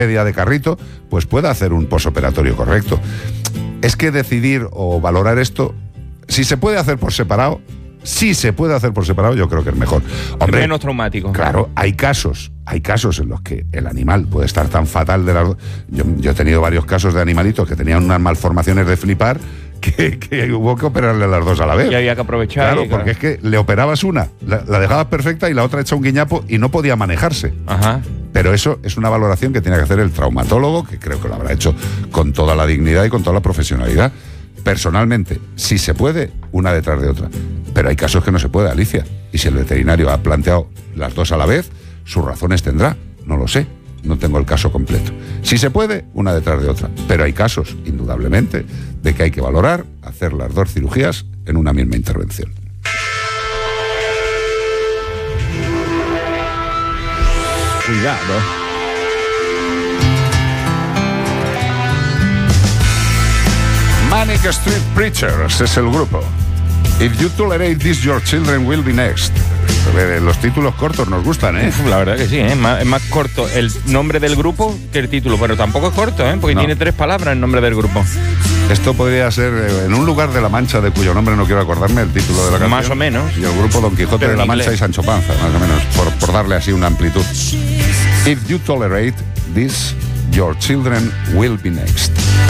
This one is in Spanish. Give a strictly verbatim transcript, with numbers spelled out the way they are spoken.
media de carrito, pues pueda hacer un posoperatorio correcto. Es que decidir o valorar esto, si se puede hacer por separado, si se puede hacer por separado, yo creo que es mejor. Hombre, es menos traumático. Claro, hay casos, hay casos en los que el animal puede estar tan fatal de las... Yo, yo he tenido varios casos de animalitos que tenían unas malformaciones de flipar que, que hubo que operarle las dos a la vez. Y había que aprovechar. Claro, y, porque claro. es que le operabas una, la, la dejabas perfecta y la otra hecha un guiñapo y no podía manejarse. Ajá. Pero eso es una valoración que tiene que hacer el traumatólogo, que creo que lo habrá hecho con toda la dignidad y con toda la profesionalidad. Personalmente, si se puede, una detrás de otra. Pero hay casos que no se puede, Alicia. Y si el veterinario ha planteado las dos a la vez, sus razones tendrá. No lo sé, no tengo el caso completo. Si se puede, una detrás de otra. Pero hay casos, indudablemente, de que hay que valorar hacer las dos cirugías en una misma intervención. Cuidado. Manic Street Preachers es el grupo. If you tolerate this, your children will be next. Los títulos cortos nos gustan, ¿eh? Uf, la verdad que sí, ¿eh? Es más, es más corto el nombre del grupo que el título, pero tampoco es corto, ¿eh? Porque No. tiene tres palabras el nombre del grupo. Esto podría ser eh, en un lugar de la Mancha de cuyo nombre no quiero acordarme el título de la canción. Más o menos. Y el grupo Don Quijote Pero de la en Mancha inglés. y Sancho Panza, más o menos, por, por darle así una amplitud. If you tolerate this, your children will be next.